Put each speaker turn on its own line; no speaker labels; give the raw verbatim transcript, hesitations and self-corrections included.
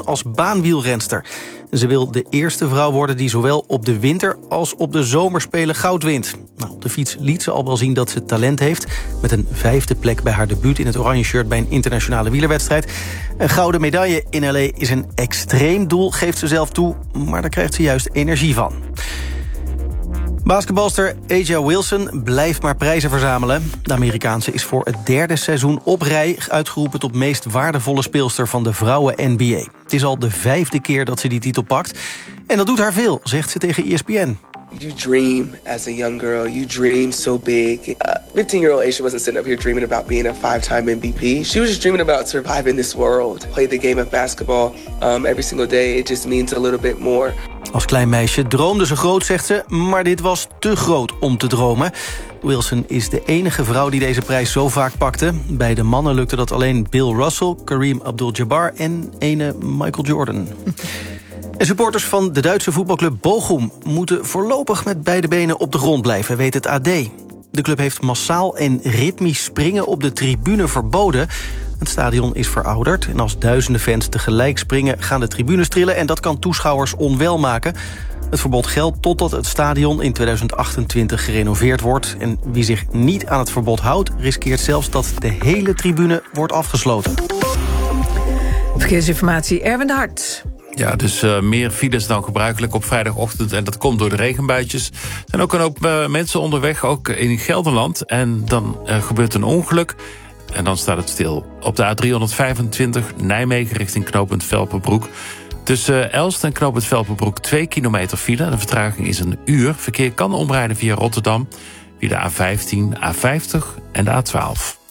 doen als baanwielrenster. Ze wil de eerste vrouw worden die zowel op de winter als op de zomerspelen goud wint. Nou, op de fiets liet ze al wel zien dat ze talent heeft. Met een vijfde plek bij haar debuut in het oranje shirt bij een internationale wielerwedstrijd. Een gouden medaille in L A is een extreem doel, geeft ze zelf toe. Maar daar krijgt ze juist energie van. Basketbalster A'ja Wilson blijft maar prijzen verzamelen. De Amerikaanse is voor het derde seizoen op rij uitgeroepen tot meest waardevolle speelster van de vrouwen N B A. Het is al de vijfde keer dat ze die titel pakt. En dat doet haar veel, zegt ze tegen E S P N.
You dream as a young girl, you dream so big. Uh, fifteen-year-old A'ja wasn't sitting up here dreaming about being a five-time M V P. She was just dreaming about surviving this world. Play the game of basketball um, every single day. It just means a little bit more.
Als klein meisje droomde ze groot, zegt ze, maar dit was te groot om te dromen. Wilson is de enige vrouw die deze prijs zo vaak pakte. Bij de mannen lukte dat alleen Bill Russell, Kareem Abdul-Jabbar en ene Michael Jordan. En supporters van de Duitse voetbalclub Bochum moeten voorlopig met beide benen op de grond blijven, weet het A D. De club heeft massaal en ritmisch springen op de tribune verboden. Het stadion is verouderd en als duizenden fans tegelijk springen gaan de tribunes trillen en dat kan toeschouwers onwel maken. Het verbod geldt totdat het stadion in tweeduizend achtentwintig gerenoveerd wordt. En wie zich niet aan het verbod houdt, riskeert zelfs dat de hele tribune wordt afgesloten.
Verkeersinformatie, Erwin de Hart.
Ja, dus uh, meer files dan gebruikelijk op vrijdagochtend. En dat komt door de regenbuitjes. Er zijn ook een hoop uh, mensen onderweg, ook in Gelderland. En dan uh, gebeurt een ongeluk. En dan staat het stil. Op de A driehonderdvijfentwintig Nijmegen richting knooppunt Velperbroek. Tussen Elst en knooppunt Velperbroek twee kilometer file. De vertraging is een uur. Verkeer kan omrijden via Rotterdam, via de A vijftien, A vijftig en de A twaalf.